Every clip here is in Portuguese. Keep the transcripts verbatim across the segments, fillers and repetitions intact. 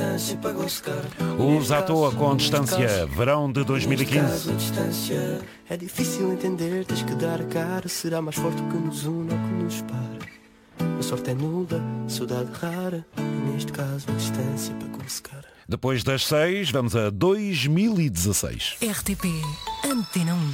Os à toa com distância, verão de dois mil e quinze. É difícil entender, tens que dar a cara. Será mais forte o que nos une ou que nos para. A sorte é nula, saudade rara. E neste caso a distância pagou-se cara. Depois das seis, vamos a dois mil e dezasseis. R T P Antena um.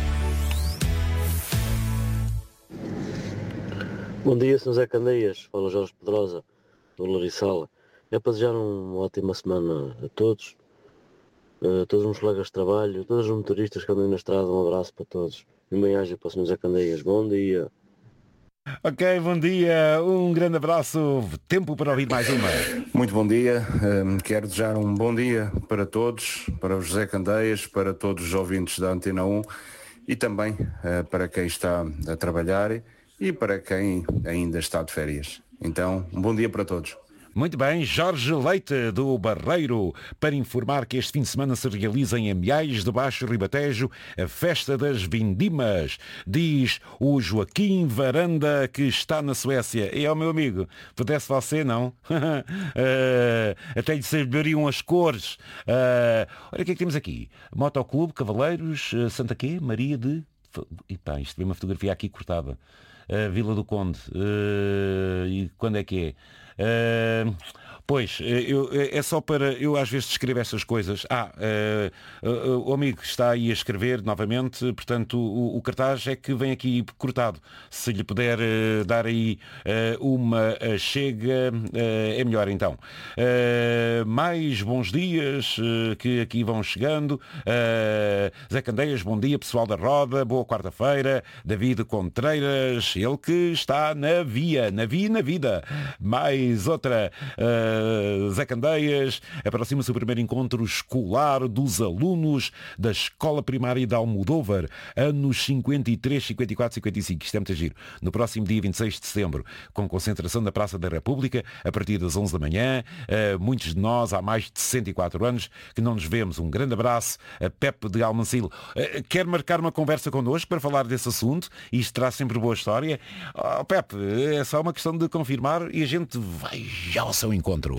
Bom dia, senhor Zé Candeias. Fala Jorge Pedrosa, do Larissala. É para desejar uma ótima semana a todos, a todos os meus colegas de trabalho, a todos os motoristas que andam na estrada. Um abraço para todos. E bem-aja para o senhor Zé Candeias. Bom dia. Ok, bom dia. Um grande abraço. Tempo para ouvir mais uma. Muito bom dia. Um, quero desejar um bom dia para todos, para o José Candeias, para todos os ouvintes da Antena um e também uh, para quem está a trabalhar e para quem ainda está de férias. Então, um bom dia para todos. Muito bem, Jorge Leite, do Barreiro, para informar que este fim de semana se realiza em Amiais de Baixo Ribatejo a Festa das Vindimas. Diz o Joaquim Varanda, que está na Suécia. E é o meu amigo, pudesse você, não? uh, até lhe saberiam as cores. Uh, olha o que é que temos aqui. Motoclube, Cavaleiros, uh, Santa Quê, Maria de... E pá, isto vê uma fotografia aqui cortada. Uh, Vila do Conde. Uh, e quando é que é? Uh, pois, eu, é só para... Eu às vezes escrevo essas coisas. Ah, uh, uh, o amigo está aí a escrever novamente, portanto o, o cartaz é que vem aqui cortado. Se lhe puder uh, dar aí uh, uma uh, chega, uh, é melhor então. Uh, mais bons dias uh, que aqui vão chegando. Uh, Zé Candeias, bom dia, pessoal da Roda, boa quarta-feira. David Contreiras, ele que está na via, na via e na vida. Mais outra, uh, Zé Candeias, aproxima-se o primeiro encontro escolar dos alunos da Escola Primária de Almodóvar, anos cinquenta e três, cinquenta e quatro, cinquenta e cinco. Isto é muito giro. No próximo dia vinte e seis de setembro, com concentração na Praça da República, a partir das onze da manhã. Uh, muitos de nós, há mais de sessenta e quatro anos, que não nos vemos. Um grande abraço a Pepe de Almancil. Uh, quer marcar uma conversa connosco para falar desse assunto? Isto traz sempre boa história. Oh, Pepe, é só uma questão de confirmar e a gente vai já ao seu encontro.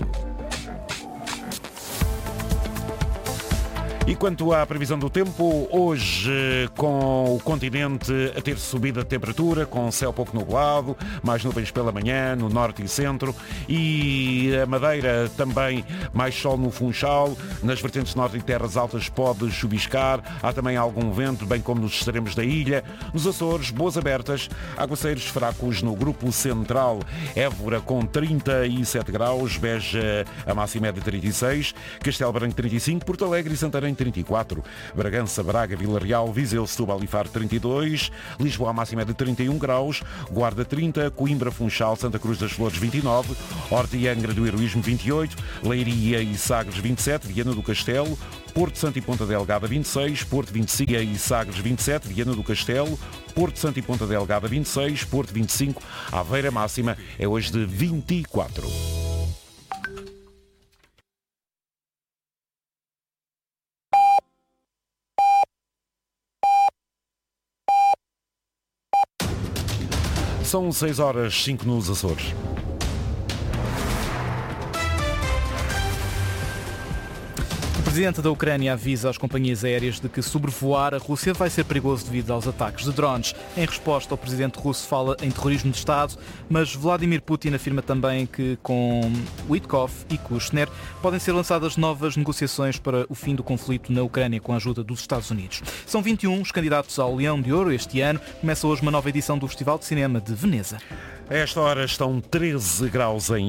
E quanto à previsão do tempo, hoje com o continente a ter subida de temperatura, com céu pouco nublado, mais nuvens pela manhã, no norte e centro, e a Madeira também mais sol no Funchal, nas vertentes norte e terras altas pode chuviscar, há também algum vento, bem como nos extremos da ilha, nos Açores, boas abertas, aguaceiros fracos no grupo central, Évora com trinta e sete graus, Beja a máxima é de trinta e seis, Castelo Branco trinta e cinco, Porto Alegre e Santarém trinta e quatro, Bragança, Braga, Vila Real, Viseu, Setúbal e Faro trinta e dois, Lisboa a máxima é de trinta e um graus, Guarda trinta, Coimbra, Funchal, Santa Cruz das Flores vinte e nove, Horta e Angra do Heroísmo vinte e oito, Leiria e Sagres vinte e sete, Viana do Castelo, Porto Santo e Ponta Delgada vinte e seis, Porto vinte e cinco e Sagres vinte e sete, Viana do Castelo, Porto Santo e Ponta Delgada vinte e seis, Porto vinte e cinco, Aveira máxima é hoje de vinte e quatro. São seis horas, cinco nos Açores. O presidente da Ucrânia avisa as companhias aéreas de que sobrevoar a Rússia vai ser perigoso devido aos ataques de drones. Em resposta, o presidente russo fala em terrorismo de Estado, mas Vladimir Putin afirma também que com Witkoff e Kushner podem ser lançadas novas negociações para o fim do conflito na Ucrânia com a ajuda dos Estados Unidos. São vinte e um os candidatos ao Leão de Ouro este ano. Começa hoje uma nova edição do Festival de Cinema de Veneza. A esta hora estão treze graus em